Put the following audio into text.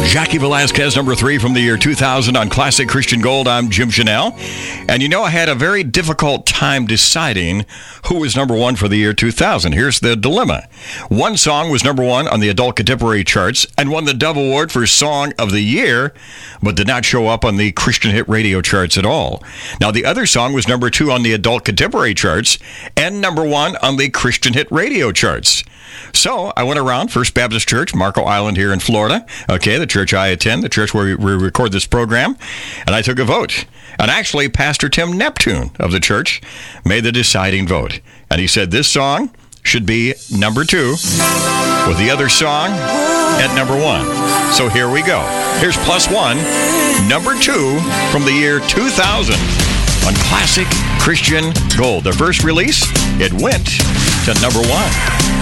Jackie Velasquez, number 3 from the year 2000 on Classic Christian Gold. I'm Jim Chanel. And I had a very difficult time deciding who was number 1 for the year 2000. Here's the dilemma. One song was number 1 on the adult contemporary charts and won the Dove Award for Song of the Year, but did not show up on the Christian hit radio charts at all. Now, the other song was number 2 on the adult contemporary charts and number 1 on the Christian hit radio charts. So I went around First Baptist Church, Marco Island here in Florida, the church I attend, the church where we record this program, and I took a vote. And actually, Pastor Tim Neptune of the church made the deciding vote. And he said this song should be number 2 with the other song at number 1. So here we go. Here's +1, number 2 from the year 2000 on Classic Christian Gold. Their first release, it went to number 1.